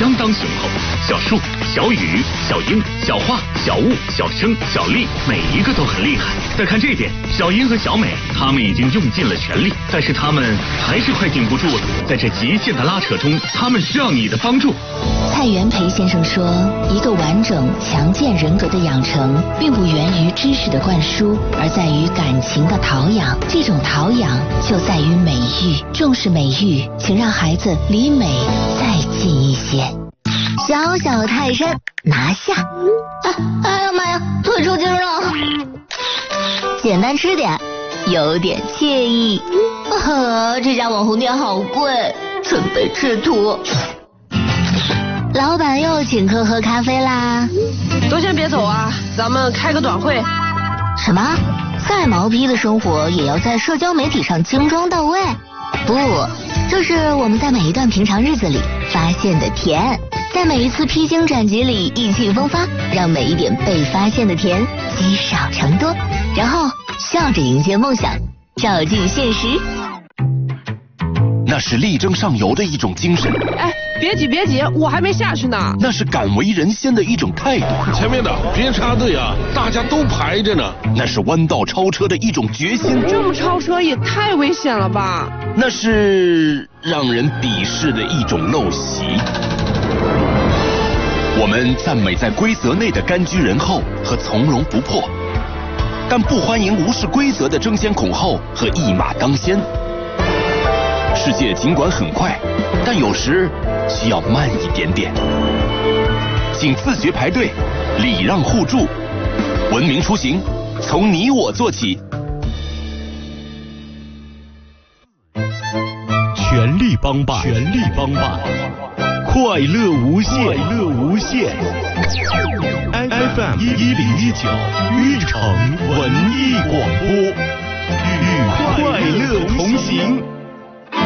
相当雄厚，小树、小雨、小鹰、小花、小雾、小生、小丽，每一个都很厉害。再看这边，小英和小美，他们已经用尽了全力，但是他们还是快顶不住了。在这极限的拉扯中，他们需要你的帮助。 蔡元培先生说，一个完整强健人格的养成，并不源于知识的灌输，而在于感情的陶养。这种陶养就在于美育，重视美育，请让孩子离美再近一些。小小泰山拿下！哎呀妈呀，腿抽筋了！简单吃点，有点惬意。这家网红店好贵，准备吃土。老板又请客喝咖啡啦！ 都先别走啊，咱们开个短会。 什么？再毛坯的生活也要在社交媒体上精装到位？不，这是我们在每一段平常日子里发现的甜，在每一次披荆斩棘里意气风发，让每一点被发现的甜积少成多，然后笑着迎接梦想，照进现实。 那是力争上游的一种精神。 哎，别急别急，我还没下去呢。 那是敢为人先的一种态度。 前面的别插队啊，大家都排着呢。 那是弯道超车的一种决心。 这么超车也太危险了吧。 那是让人鄙视的一种陋习。我们赞美在规则内的甘居人后和从容不迫，但不欢迎无视规则的争先恐后和一马当先。世界尽管很快，但有时需要慢一点点。请自觉排队，礼让互助，文明出行，从你我做起。 全力帮办，全力帮办，快乐无限，快乐无限。FM 1019，玉城文艺广播。